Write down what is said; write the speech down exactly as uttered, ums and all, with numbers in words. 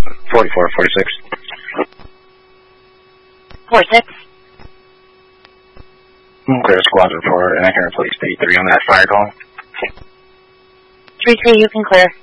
forty-four, forty-six. four six. Clear squad report, and I can replace three three on that fire call. three three, you can clear.